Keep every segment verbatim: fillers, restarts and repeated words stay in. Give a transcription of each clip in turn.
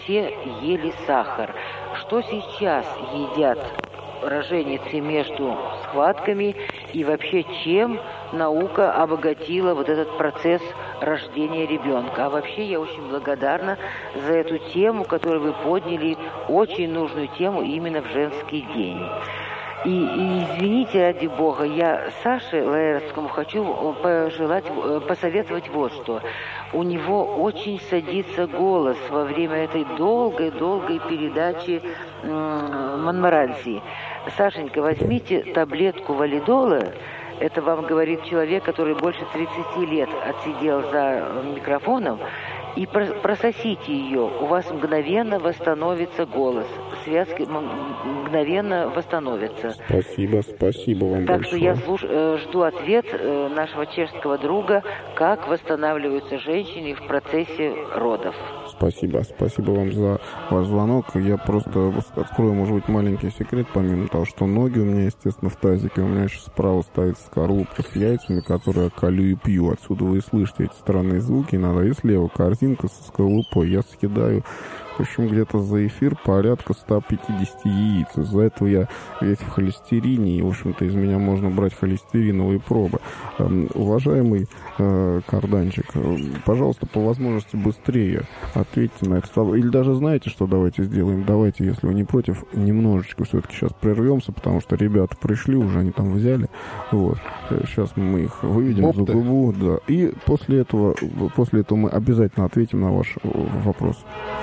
все ели сахар. Что сейчас едят роженицы между схватками и вообще чем наука обогатила вот этот процесс рождения ребенка? А вообще я очень благодарна за эту тему, которую вы подняли, очень нужную тему именно в женский день. И, и извините, ради бога, я Саше Лаэртскому хочу пожелать, посоветовать вот что. У него очень садится голос во время этой долгой-долгой передачи Монмаранси. Сашенька, возьмите таблетку валидола. Это вам говорит человек, который больше тридцати лет отсидел за микрофоном. И прососите ее, у вас мгновенно восстановится голос, связки мгновенно восстановятся. Спасибо, спасибо вам так большое. Так что я слуш... жду ответ нашего чешского друга, как восстанавливаются женщины в процессе родов. Спасибо, спасибо вам за ваш звонок. Я просто открою, может быть, маленький секрет, помимо того, что ноги у меня, естественно, в тазике. У меня еще справа стоит скорлупка с яйцами, которые я колю и пью. Отсюда вы слышите эти странные звуки. Иногда и слева корзинка со скорлупой. Я съедаю, в общем, где-то за эфир порядка ста пятидесяти яиц. Из-за этого я весь в холестерине, и, в общем-то, из меня можно брать холестериновые пробы. Эм, уважаемый э, Карданчик, э, пожалуйста, по возможности быстрее ответьте на этот вопрос. Или даже знаете, что давайте сделаем? Давайте, если вы не против, немножечко все-таки сейчас прервемся, потому что ребята пришли, уже они там взяли. Вот. Сейчас мы их выведем за губу. Да. И после этого, после этого мы обязательно ответим на ваш вопрос.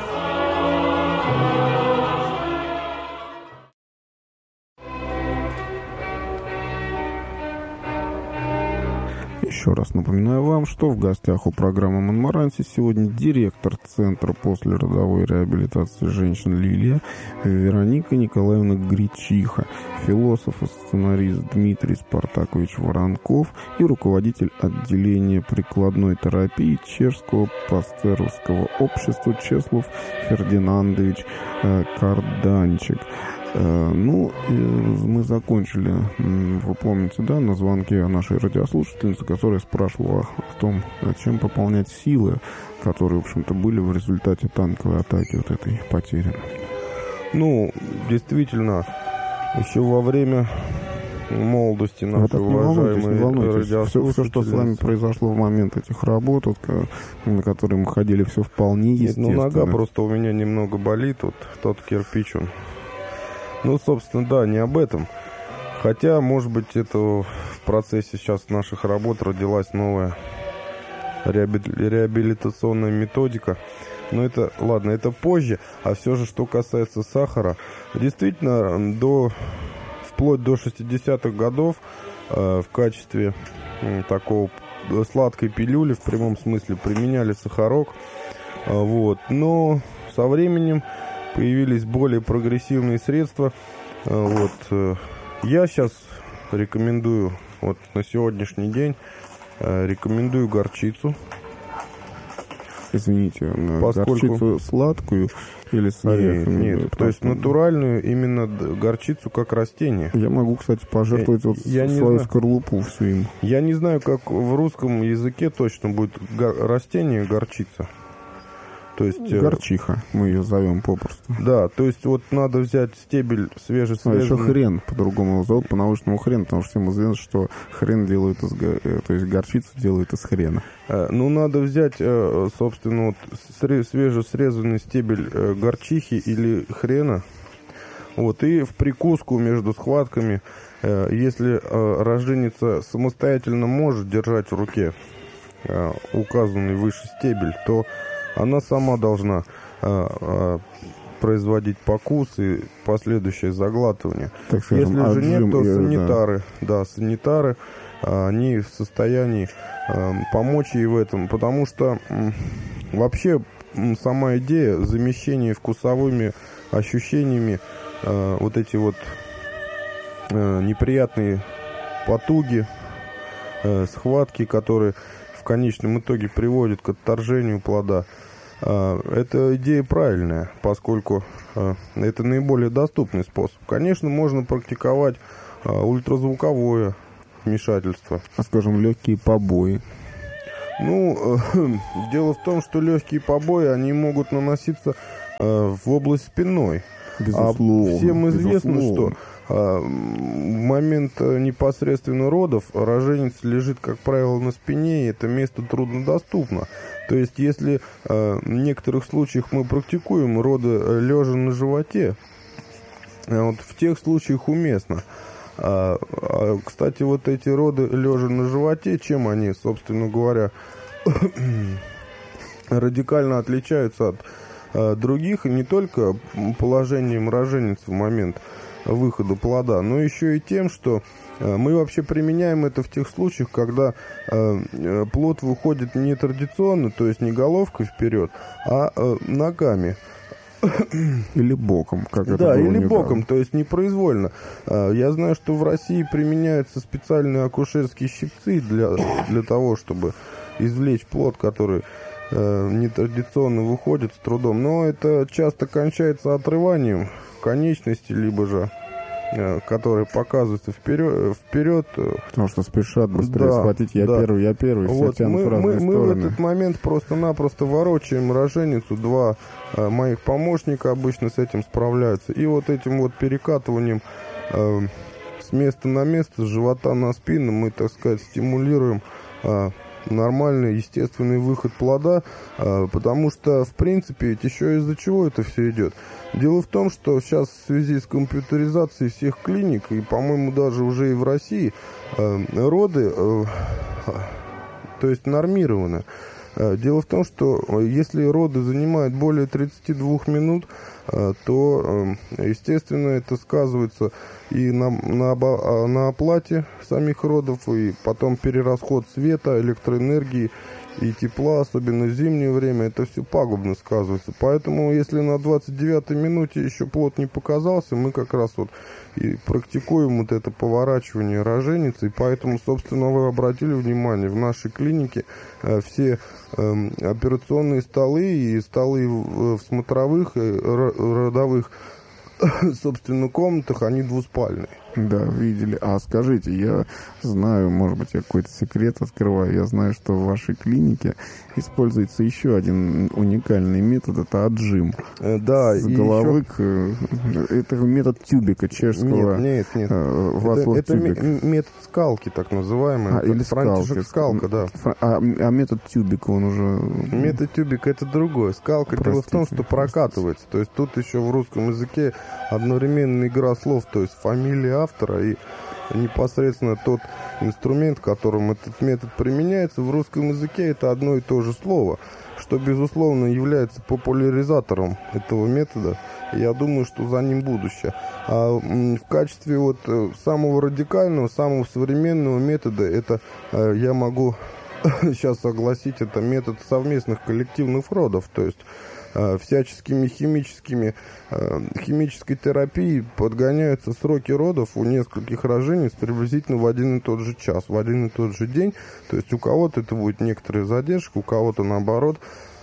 Еще раз напоминаю вам, что в гостях у программы «Монмаранси» сегодня директор Центра послеродовой реабилитации женщин «Лилия» Вероника Николаевна Гречиха, философ и сценарист Дмитрий Спартакович Воронков и руководитель отделения прикладной терапии Чешского пастеровского общества Чеслав Фердинандович Карданчик. Ну, мы закончили, вы помните, да, на звонке нашей радиослушательницы, которая спрашивала о том, чем пополнять силы, которые, в общем-то, были в результате танковой атаки вот этой потери. Ну, действительно, еще во время молодости нашей уважаемой радиослушательницы. Все, все, что с вами произошло в момент этих работ, вот, на которые мы ходили, все вполне естественно. Нет, ну, нога просто у меня немного болит, вот тот кирпич, он... Ну, собственно, да, не об этом. Хотя, может быть, это в процессе сейчас наших работ родилась новая реабилитационная методика. Но это, ладно, это позже. А все же, что касается сахара, действительно, до, вплоть до шестидесятых годов э, в качестве э, такого сладкой пилюли, в прямом смысле, применяли сахарок. Э, вот. Но со временем появились более прогрессивные средства. Вот. Я сейчас рекомендую, вот на сегодняшний день, рекомендую горчицу. Извините, поскольку... горчицу сладкую или с орехами? Нет, нет, то есть натуральную именно горчицу как растение. Я могу, кстати, пожертвовать я, вот я свою скорлупу всю им. Я не знаю, как в русском языке точно будет растение горчица. То есть, горчиха, мы ее зовем попросту. Да, то есть вот надо взять стебель свежесрезанный. А еще хрен, по-другому его зовут, по-научному хрен, потому что всем известно, что хрен делают из, то есть горчицу делают из хрена. Ну, надо взять, собственно, вот свежесрезанный стебель горчихи или хрена, вот, и в прикуску между схватками, если роженица самостоятельно может держать в руке указанный выше стебель, то она сама должна а, а, производить покус и последующее заглатывание. Так скажем, если же нет, то санитары, да, да санитары, а, они в состоянии а, помочь ей в этом, потому что м, вообще м, сама идея замещения вкусовыми ощущениями, а, вот эти вот а, неприятные потуги, а, схватки, которые в конечном итоге приводит к отторжению плода. Эта идея правильная, поскольку это наиболее доступный способ. Конечно, можно практиковать ультразвуковое вмешательство. А, скажем, легкие побои? Ну, дело в том, что легкие побои, они могут наноситься э, в область спинной. Безусловно, а всем известно, безусловно. что э, в момент непосредственно родов роженец лежит, как правило, на спине, и это место труднодоступно. То есть, если э, в некоторых случаях мы практикуем роды лежа на животе, э, вот в тех случаях уместно. А, а, кстати, вот эти роды лежа на животе, чем они, собственно говоря, радикально отличаются от а, других, и не только положением роженицы в момент выхода плода, но еще и тем, что а, мы вообще применяем это в тех случаях, когда а, плод выходит не традиционно, то есть не головкой вперед, а, а ногами. Или боком, как это Да, было или недавно. боком, то есть непроизвольно. Я знаю, что в России применяются специальные акушерские щипцы для, для того, чтобы извлечь плод, который э, нетрадиционно выходит с трудом. Но это часто кончается отрыванием конечности, либо же которые показываются вперед, вперед. Потому что спешат быстрее да, схватить. Я да. первый, я первый. Вот, все мы, в разные мы, стороны. мы в этот момент просто-напросто ворочаем роженицу. Два э, моих помощника обычно с этим справляются. И вот этим вот перекатыванием э, с места на место, с живота на спину мы, так сказать, стимулируем э, нормальный, естественный выход плода, э, потому что, в принципе, ведь еще из-за чего это все идет? Дело в том, что сейчас в связи с компьютеризацией всех клиник, и, по-моему, даже уже и в России, э, роды, э, то есть нормированы. Э, дело в том, что если роды занимают более тридцати двух минут, э, то, э, естественно, это сказывается и на, на, на оплате самих родов, и потом перерасход света, электроэнергии и тепла, особенно в зимнее время, это все пагубно сказывается. Поэтому, если на двадцать девятой минуте еще плод не показался, мы как раз вот и практикуем вот это поворачивание роженицы. И поэтому, собственно, вы обратили внимание, в нашей клинике э, все э, операционные столы и столы в, в смотровых и родовых, собственно, комнатах, они двуспальные. Да, видели. А скажите, я знаю, может быть, я какой-то секрет открываю, я знаю, что в вашей клинике используется еще один уникальный метод, это отжим. Да, с и головы еще... к... Это метод тюбика чешского. Нет, нет, нет. Это, это метод скалки, так называемый. А, или скалки. Скалка, да. А, а метод тюбика, он уже... Метод тюбика это другое. Скалка, простите, дело в том, что прокатывается. То есть тут еще в русском языке одновременно игра слов, то есть фамилия автора и непосредственно тот инструмент, которым этот метод применяется, в русском языке это одно и то же слово, что, безусловно, является популяризатором этого метода. Я думаю, что за ним будущее. А в качестве вот самого радикального, самого современного метода, это я могу сейчас согласить, это метод совместных коллективных родов, то есть всяческими химическими, химической терапией подгоняются сроки родов у нескольких рожениц приблизительно в один и тот же час, в один и тот же день. То есть у кого-то это будет некоторая задержка, у кого-то наоборот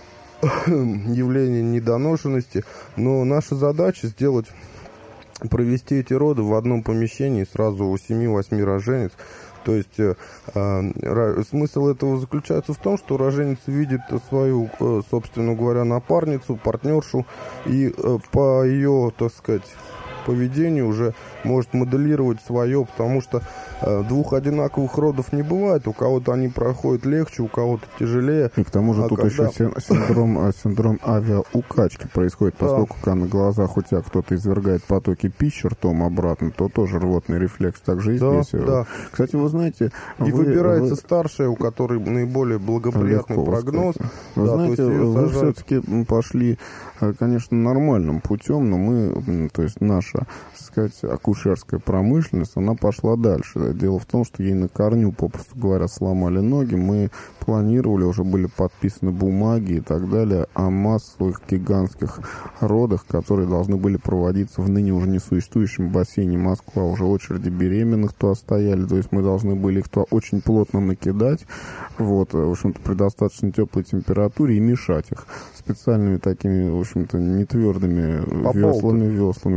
явление недоношенности. Но наша задача сделать, провести эти роды в одном помещении сразу у семи-восьми рожениц. То есть э, э, смысл этого заключается в том, что роженица видит свою, э, собственно говоря, напарницу, партнершу, и э, по ее, так сказать, поведению уже может моделировать свое, потому что э, двух одинаковых родов не бывает. У кого-то они проходят легче, у кого-то тяжелее. И к тому же а тут когда... еще синдром, синдром авиаукачки происходит, поскольку да. на глазах у тебя кто-то извергает потоки пищи ртом обратно, то тоже рвотный рефлекс. Также и да, здесь. Да. Кстати, вы знаете... И вы, выбирается вы... старшая, у которой наиболее благоприятный Легко, прогноз. Вы да, знаете, вы все-таки пошли, конечно, нормальным путем, но мы, то есть наша, так сказать, акушерская промышленность, она пошла дальше. Дело в том, что ей на корню, попросту говоря, сломали ноги. Мы планировали, уже были подписаны бумаги и так далее о массовых гигантских родах, которые должны были проводиться в ныне уже несуществующем бассейне Москва. Уже очереди беременных туда стояли, то есть мы должны были их туда очень плотно накидать, вот, в общем-то, при достаточно теплой температуре и мешать их специальными такими, в общем-то, нетвердыми веслами, веслами по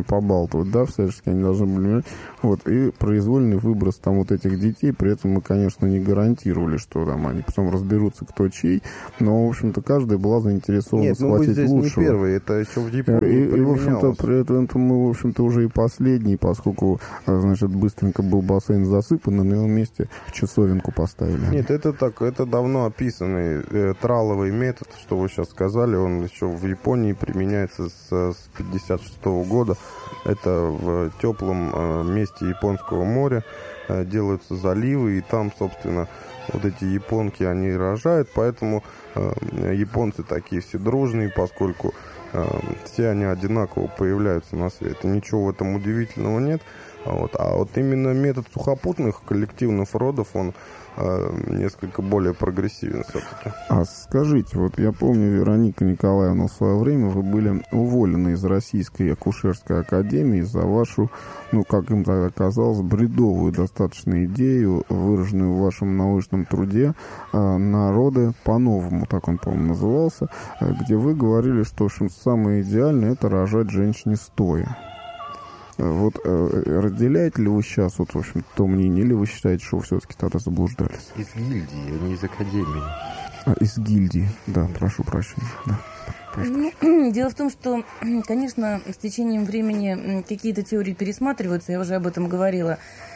забалтывать, да, всячески они должны были, вот, и произвольный выброс там вот этих детей, при этом мы, конечно, не гарантировали, что там они потом разберутся, кто чей, но, в общем-то, каждая была заинтересована Нет, схватить ну вы здесь лучшего. не первые, это еще в Японии и, и, в общем-то, при этом мы, в общем-то, уже и последний, поскольку, значит, быстренько был бассейн засыпан, и на его месте часовенку поставили. Нет, это так, это давно описанный э, траловый метод, что вы сейчас сказали, он еще в Японии применяется с, с пятьдесят шестого года. Это в теплом э, месте Японского моря э, делаются заливы, и там, собственно, вот эти японки, они рожают, поэтому э, японцы такие все дружные, поскольку э, все они одинаково появляются на свет. И ничего в этом удивительного нет. Вот. А вот именно метод сухопутных коллективных родов, он э, несколько более прогрессивен все-таки. А скажите, вот я помню, Вероника Николаевна, в свое время вы были уволены из Российской акушерской академии за вашу, ну, как им тогда казалось, бредовую достаточно идею, выраженную в вашем научном труде э, «Народы по-новому», так он, по-моему, назывался, э, где вы говорили, что, в общем, самое идеальное – это рожать женщине стоя. Вот э, разделяете ли вы сейчас, вот, в общем, то мнение, или вы считаете, что вы все-таки тогда заблуждались? Из гильдии, а не из академии. А, из гильдии, да, прошу прощения. Да. Ну, дело в том, что, конечно, с течением времени какие-то теории пересматриваются, я уже об этом говорила.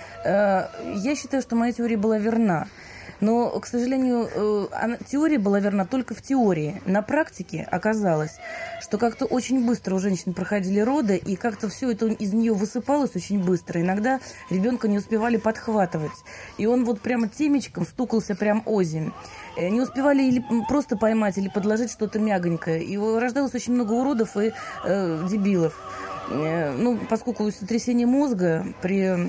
Я считаю, что моя теория была верна. Но, к сожалению, она, теория была верна только в теории. На практике оказалось, что как-то очень быстро у женщин проходили роды, и как-то все это из нее высыпалось очень быстро. Иногда ребенка не успевали подхватывать. И он вот прямо темечком стукался прям озимь. Не успевали или просто поймать, или подложить что-то мягонькое. И рождалось очень много уродов и э, дебилов. Э, ну, поскольку сотрясение мозга при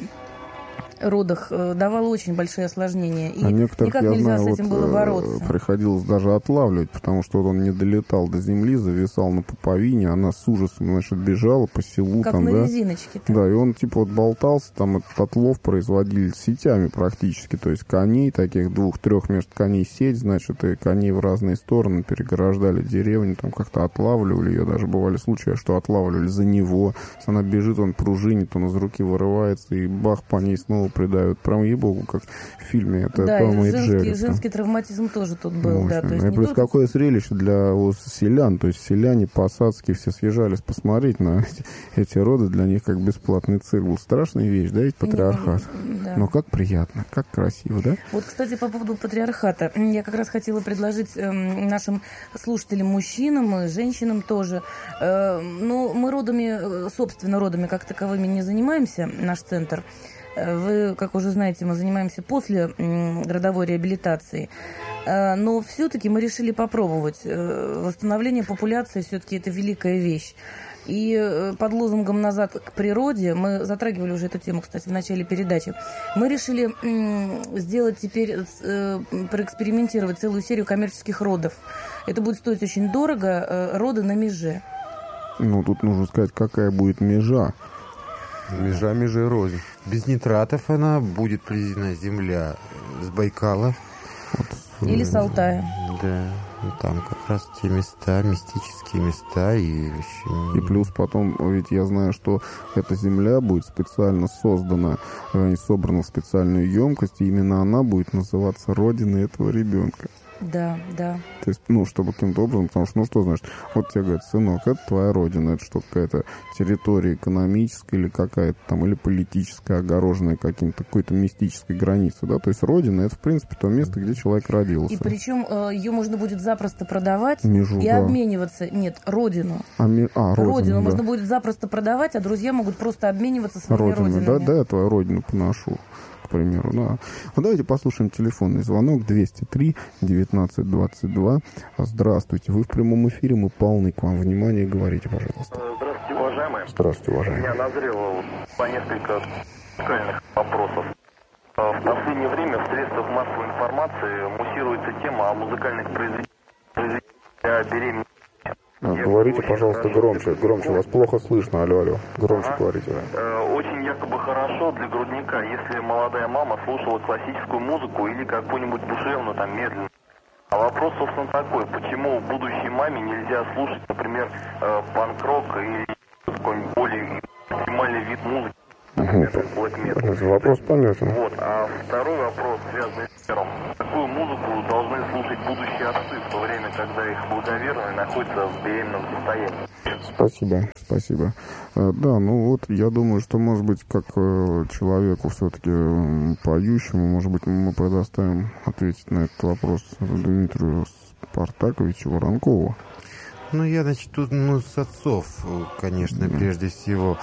родах давало очень большие осложнения. И а некоторых, никак я нельзя знаю, с этим вот, было бороться. Приходилось даже отлавливать, потому что вот он не долетал до земли, зависал на пуповине, она с ужасом, значит, бежала по селу. Как там, на да? резиночке. Да, и он типа вот болтался, там этот отлов производили сетями практически, то есть коней, таких двух-трех между коней сеть, значит, и коней в разные стороны переграждали деревни, там как-то отлавливали ее, даже бывали случаи, что отлавливали за него, она бежит, он пружинит, он из руки вырывается, и бах, по ней снова придают. Прям ей-богу, как в фильме. Это да, Том и женский, Джерри. женский травматизм тоже тут был. Мощно. Да, то есть и не плюс только... какое зрелище для вот, селян. То есть селяне посадские все съезжались посмотреть на эти, эти роды. Для них как бесплатный цирк был. Страшная вещь, да, ведь патриархат. Ну, да. Но как приятно, как красиво, да? Вот, кстати, по поводу патриархата. Я как раз хотела предложить э, нашим слушателям, мужчинам и женщинам тоже. Э, ну, мы родами, собственно, родами как таковыми не занимаемся, наш центр. Вы, как уже знаете, мы занимаемся после родовой реабилитации. Но все-таки мы решили попробовать. Восстановление популяции все-таки это великая вещь. И под лозунгом «Назад к природе» мы затрагивали уже эту тему, кстати, в начале передачи. Мы решили сделать теперь, проэкспериментировать целую серию коммерческих родов. Это будет стоить очень дорого. Роды на меже. Ну, тут нужно сказать, какая будет межа. Межа межи розе. Без нитратов она будет привезена земля с Байкала. Вот. Или с Алтая. Да, там как раз те места, мистические места. И, и плюс потом, ведь я знаю, что эта земля будет специально создана, собрана в специальную емкость, и именно она будет называться родиной этого ребенка. Да, да. То есть, ну, чтобы каким-то образом, потому что, ну, что значит, вот тебе говорят, сынок, это твоя родина, это что, какая-то территория экономическая или какая-то там, или политическая, огороженная каким-то, какой-то мистической границей, да, то есть родина, это, в принципе, то место, где человек родился. И причем э, ее можно будет запросто продавать Межу, и да. обмениваться, нет, родину. А, ми... а родину, родину да. можно будет запросто продавать, а друзья могут просто обмениваться своими родину, родинами. да, да, я твою родину поношу. К примеру, да. Ну, давайте послушаем телефонный звонок двести три девятнадцать двадцать два. Здравствуйте, вы в прямом эфире, мы полны к вам. Внимание, говорите, пожалуйста. Здравствуйте, уважаемые. Здравствуйте, У уважаемые. меня назрело по несколько уникальных вопросов. В последнее время в средствах массовой информации муссируется тема о музыкальных произведениях для беременности. А, говорите, пожалуйста, громче. Громче, вас плохо слышно. Алло, алло. Громче ага. говорите. Да. Очень якобы хорошо для грудника, если молодая мама слушала классическую музыку или какую-нибудь душевную, там, медленную. А вопрос, собственно, такой. Почему будущей маме нельзя слушать, например, панк-рок или какой-нибудь более максимально роками, то есть black metal. Вопрос понятен. Вот. А второй вопрос, связанный с первым. Какую музыку должны слушать будущие отцы в то время, когда их благоверные находятся в беременном состоянии? Спасибо, спасибо. Да, ну вот я думаю, что, может быть, как человеку все-таки поющему, может быть, мы предоставим ответить на этот вопрос Дмитрию Спартаковичу Воронкову. Ну, я начну ну, с отцов, конечно, mm-hmm. прежде всего.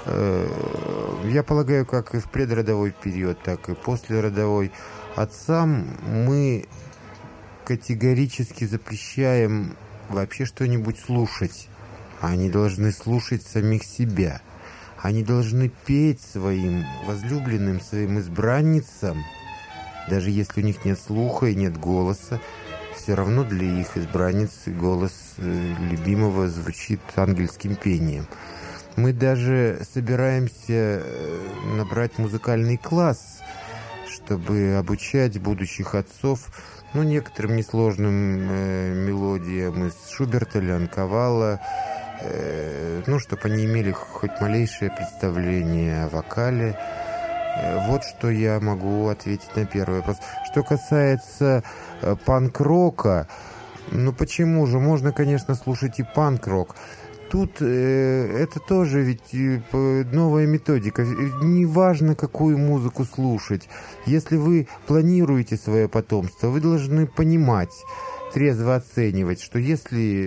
Я полагаю, как и в предродовой период, так и послеродовой, отцам мы категорически запрещаем вообще что-нибудь слушать. Они должны слушать самих себя. Они должны петь своим возлюбленным, своим избранницам, даже если у них нет слуха и нет голоса. Все равно для их избранниц голос любимого звучит ангельским пением. Мы даже собираемся набрать музыкальный класс, чтобы обучать будущих отцов ну, некоторым несложным э, мелодиям из Шуберта, Леонковала, э, ну, чтобы они имели хоть малейшее представление о вокале. Э, вот что я могу ответить на первый вопрос. Что касается э, панк-рока, ну почему же? Можно, конечно, слушать и панк-рок. Тут э, это тоже ведь э, новая методика. Неважно, какую музыку слушать. Если вы планируете свое потомство, вы должны понимать, трезво оценивать, что если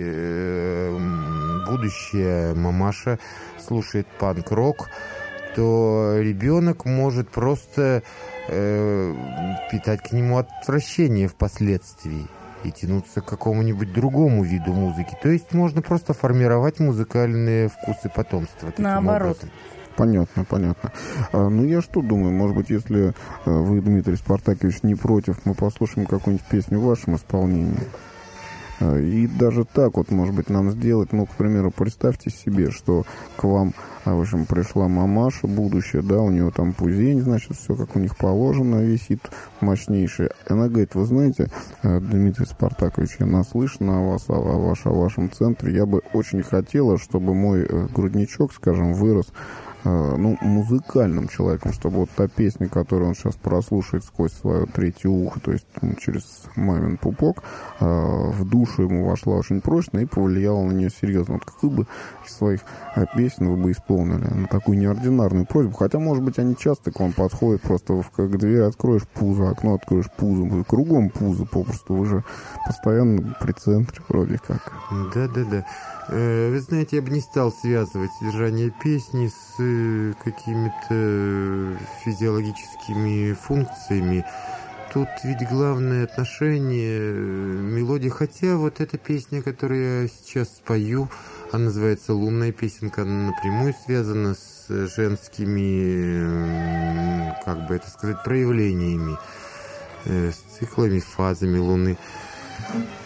э, будущая мамаша слушает панк-рок, то ребенок может просто э, питать к нему отвращение впоследствии и тянуться к какому-нибудь другому виду музыки. То есть можно просто формировать музыкальные вкусы потомства. Наоборот. Образом. Понятно, понятно. А, ну, я что думаю, может быть, если вы, Дмитрий Спартакович, не против, мы послушаем какую-нибудь песню в вашем исполнении. А, и даже так вот, может быть, нам сделать, ну, к примеру, представьте себе, что к вам, в общем, пришла мамаша будущая, да, у нее там пузень, значит, все как у них положено, висит мощнейший. И она говорит, вы знаете, Дмитрий Спартакович, я наслышан о вас, о, ваш, о вашем центре, я бы очень хотела, чтобы мой грудничок, скажем, вырос ну, музыкальным человеком, чтобы вот та песня, которую он сейчас прослушает сквозь свое третье ухо, то есть ну, через мамин пупок, э, в душу ему вошла очень прочно и повлияла на нее серьезно. Вот какую бы из своих э, песен вы бы исполнили на такую неординарную просьбу? Хотя, может быть, они часто к вам подходят, просто в, как дверь откроешь пузо, окно откроешь пузо, кругом пузо попросту, вы же постоянно при центре вроде как. Да-да-да. Вы знаете, я бы не стал связывать содержание песни с какими-то физиологическими функциями. Тут ведь главное отношение, мелодия. Хотя вот эта песня, которую я сейчас спою, она называется «Лунная песенка», она напрямую связана с женскими, как бы это сказать, проявлениями, с циклами, фазами Луны.